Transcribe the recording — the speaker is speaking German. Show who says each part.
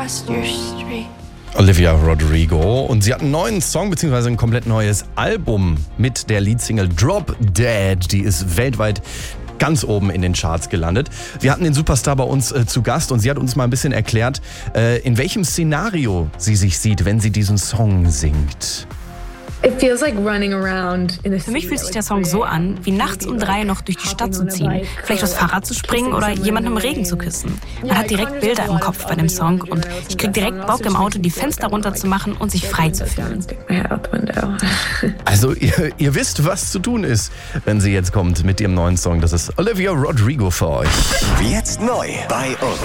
Speaker 1: across your street.
Speaker 2: Olivia Rodrigo, und sie hat einen neuen Song bzw. ein komplett neues Album mit der Leadsingle Drop Dead. Die ist weltweit ganz oben in den Charts gelandet. Wir hatten den Superstar bei uns zu Gast und sie hat uns mal ein bisschen erklärt, in welchem Szenario sie sich sieht, wenn sie diesen Song singt.
Speaker 3: Für mich fühlt sich der Song so an, wie nachts um 3 noch durch die Stadt zu ziehen, vielleicht aufs Fahrrad zu springen oder jemanden im Regen zu küssen. Man hat direkt Bilder im Kopf bei dem Song und ich kriege direkt Bock im Auto, die Fenster runterzumachen und sich frei zu fühlen.
Speaker 2: Also ihr wisst, was zu tun ist, wenn sie jetzt kommt mit ihrem neuen Song. Das ist Olivia Rodrigo für euch.
Speaker 4: Jetzt neu bei uns.